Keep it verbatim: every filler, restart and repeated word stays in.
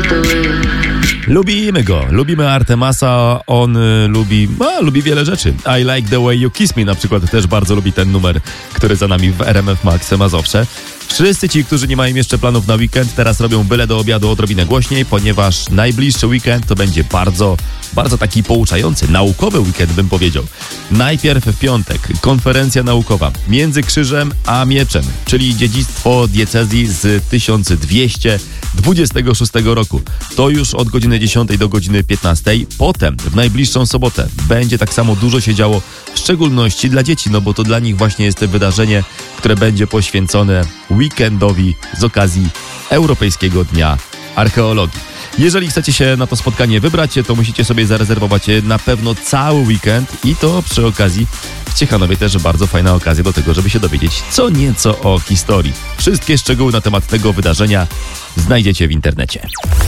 Lubimy go, lubimy Artemasa, on y, lubi, a, lubi wiele rzeczy. I Like the Way You Kiss Me na przykład też bardzo lubi ten numer, który za nami w R M F Max Mazowsze. Wszyscy ci, którzy nie mają jeszcze planów na weekend, teraz robią byle do obiadu odrobinę głośniej, ponieważ najbliższy weekend to będzie bardzo, bardzo taki pouczający, naukowy weekend bym powiedział. Najpierw w piątek konferencja naukowa Między Krzyżem a Mieczem, czyli dziedzictwo diecezji z tysiąc dwieście dwudziestego szóstego roku. To już od godziny dziesiątej do godziny piętnastej. Potem w najbliższą sobotę będzie tak samo dużo się działo, w szczególności dla dzieci, no bo to dla nich właśnie jest to wydarzenie, które będzie poświęcone weekendowi z okazji Europejskiego Dnia Archeologii. Jeżeli chcecie się na to spotkanie wybrać, to musicie sobie zarezerwować na pewno cały weekend i to przy okazji w Ciechanowie też bardzo fajna okazja do tego, żeby się dowiedzieć co nieco o historii. Wszystkie szczegóły na temat tego wydarzenia znajdziecie w internecie.